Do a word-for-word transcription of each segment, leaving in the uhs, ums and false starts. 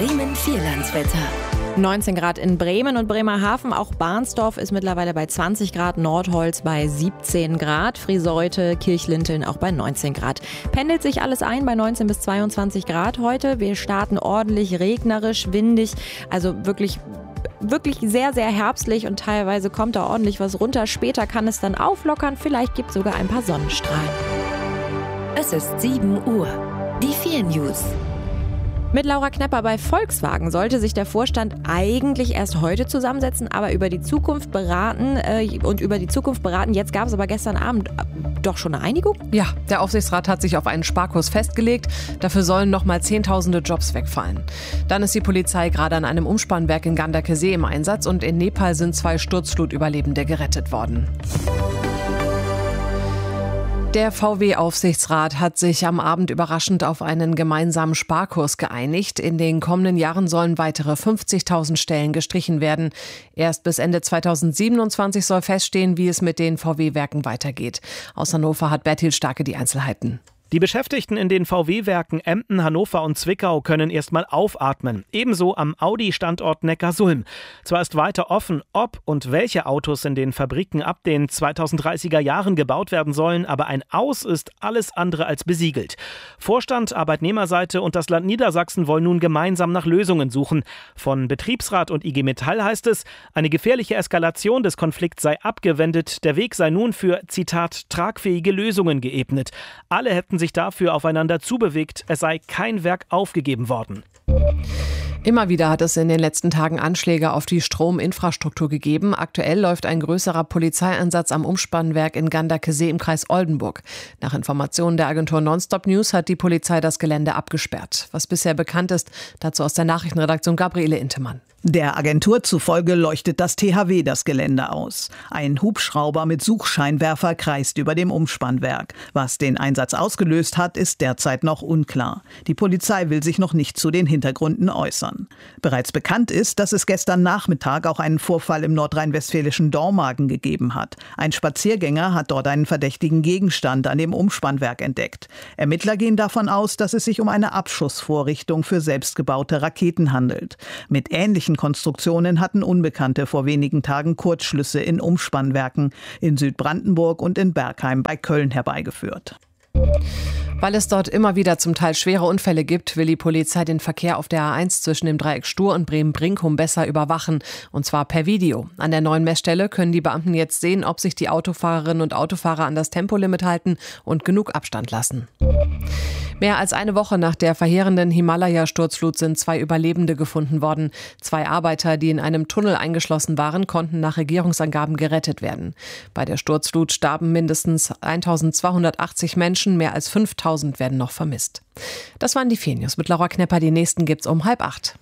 Bremen-Vierlandswetter. neunzehn Grad in Bremen und Bremerhaven, auch Barnsdorf ist mittlerweile bei zwanzig Grad, Nordholz bei siebzehn Grad, Friseute, Kirchlinteln auch bei neunzehn Grad. Pendelt sich alles ein bei neunzehn bis zweiundzwanzig Grad heute. Wir starten ordentlich regnerisch, windig, also wirklich wirklich sehr, sehr herbstlich und teilweise kommt da ordentlich was runter. Später kann es dann auflockern, vielleicht gibt es sogar ein paar Sonnenstrahlen. Es ist sieben Uhr. Die vier News. Mit Laura Knepper bei Volkswagen sollte sich der Vorstand eigentlich erst heute zusammensetzen, aber über die Zukunft beraten äh, und über die Zukunft beraten. Jetzt gab es aber gestern Abend äh, doch schon eine Einigung? Ja, der Aufsichtsrat hat sich auf einen Sparkurs festgelegt. Dafür sollen nochmal Zehntausende Jobs wegfallen. Dann ist die Polizei gerade an einem Umspannwerk in Gandakesee im Einsatz und in Nepal sind zwei Sturzflutüberlebende gerettet worden. Der V W-Aufsichtsrat hat sich am Abend überraschend auf einen gemeinsamen Sparkurs geeinigt. In den kommenden Jahren sollen weitere fünfzigtausend Stellen gestrichen werden. Erst bis Ende zweitausendsiebenundzwanzig soll feststehen, wie es mit den V W-Werken weitergeht. Aus Hannover hat Bertil Starke die Einzelheiten. Die Beschäftigten in den V W-Werken Emden, Hannover und Zwickau können erstmal aufatmen. Ebenso am Audi-Standort Neckarsulm. Zwar ist weiter offen, ob und welche Autos in den Fabriken ab den zweitausenddreißiger Jahren gebaut werden sollen, aber ein Aus ist alles andere als besiegelt. Vorstand, Arbeitnehmerseite und das Land Niedersachsen wollen nun gemeinsam nach Lösungen suchen. Von Betriebsrat und I G Metall heißt es, eine gefährliche Eskalation des Konflikts sei abgewendet, der Weg sei nun für, Zitat, tragfähige Lösungen geebnet. Alle hätten sich dafür aufeinander zubewegt, es sei kein Werk aufgegeben worden. Immer wieder hat es in den letzten Tagen Anschläge auf die Strominfrastruktur gegeben. Aktuell läuft ein größerer Polizeieinsatz am Umspannwerk in Gandakesee im Kreis Oldenburg. Nach Informationen der Agentur Nonstop News hat die Polizei das Gelände abgesperrt. Was bisher bekannt ist, dazu aus der Nachrichtenredaktion Gabriele Intemann. Der Agentur zufolge leuchtet das T H W das Gelände aus. Ein Hubschrauber mit Suchscheinwerfer kreist über dem Umspannwerk. Was den Einsatz ausgelöst hat, ist derzeit noch unklar. Die Polizei will sich noch nicht zu den Hintergründen äußern. Bereits bekannt ist, dass es gestern Nachmittag auch einen Vorfall im nordrhein-westfälischen Dormagen gegeben hat. Ein Spaziergänger hat dort einen verdächtigen Gegenstand an dem Umspannwerk entdeckt. Ermittler gehen davon aus, dass es sich um eine Abschussvorrichtung für selbstgebaute Raketen handelt. Mit ähnlichen Konstruktionen hatten Unbekannte vor wenigen Tagen Kurzschlüsse in Umspannwerken in Südbrandenburg und in Bergheim bei Köln herbeigeführt. Weil es dort immer wieder zum Teil schwere Unfälle gibt, will die Polizei den Verkehr auf der A eins zwischen dem Dreieck Stur und Bremen-Brinkum besser überwachen, und zwar per Video. An der neuen Messstelle können die Beamten jetzt sehen, ob sich die Autofahrerinnen und Autofahrer an das Tempolimit halten und genug Abstand lassen. Mehr als eine Woche nach der verheerenden Himalaya-Sturzflut sind zwei Überlebende gefunden worden. Zwei Arbeiter, die in einem Tunnel eingeschlossen waren, konnten nach Regierungsangaben gerettet werden. Bei der Sturzflut starben mindestens eintausendzweihundertachtzig Menschen, mehr als fünftausend werden noch vermisst. Das waren die vier News mit Laura Knepper. Die nächsten gibt's um halb acht.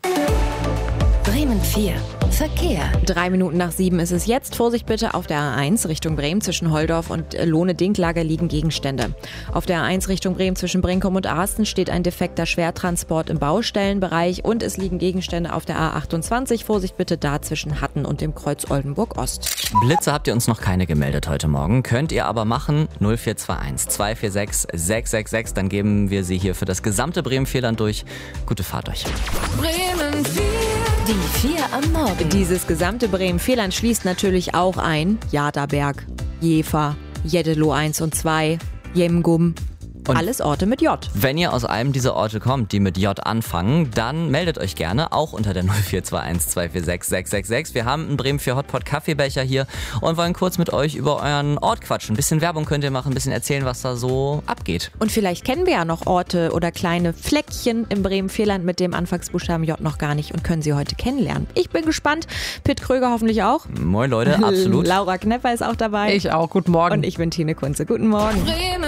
Bremen vier. Verkehr. Drei Minuten nach sieben ist es jetzt. Vorsicht bitte auf der A eins Richtung Bremen zwischen Holdorf und Lohne-Dinklager liegen Gegenstände. Auf der A eins Richtung Bremen zwischen Brinkum und Arsten steht ein defekter Schwertransport im Baustellenbereich und es liegen Gegenstände auf der A achtundzwanzig. Vorsicht bitte da zwischen Hatten und dem Kreuz Oldenburg Ost. Blitze habt ihr uns noch keine gemeldet heute Morgen. Könnt ihr aber machen. null vier zwei eins zwei vier sechs sechs sechs sechs. Dann geben wir sie hier für das gesamte Bremen-Vierland durch. Gute Fahrt euch. Bremen vier. Die vier am Morgen. Dieses gesamte Bremen-Vierland schließt natürlich auch ein Jadaberg, Jever, Jeddelo eins und zwei, Jemgum. Und alles Orte mit J. Wenn ihr aus einem dieser Orte kommt, die mit J anfangen, dann meldet euch gerne, auch unter der null vier zwei eins zwei vier sechs sechs sechs sechs. Wir haben einen Bremen vier Hotpot Kaffeebecher hier und wollen kurz mit euch über euren Ort quatschen. Ein bisschen Werbung könnt ihr machen, ein bisschen erzählen, was da so abgeht. Und vielleicht kennen wir ja noch Orte oder kleine Fleckchen im Bremen-Vierland mit dem Anfangsbuchstaben J noch gar nicht und können sie heute kennenlernen. Ich bin gespannt. Pitt Kröger hoffentlich auch. Moin Leute, absolut. Laura Knepper ist auch dabei. Ich auch, guten Morgen. Und ich bin Tine Kunze. Guten Morgen. Bremen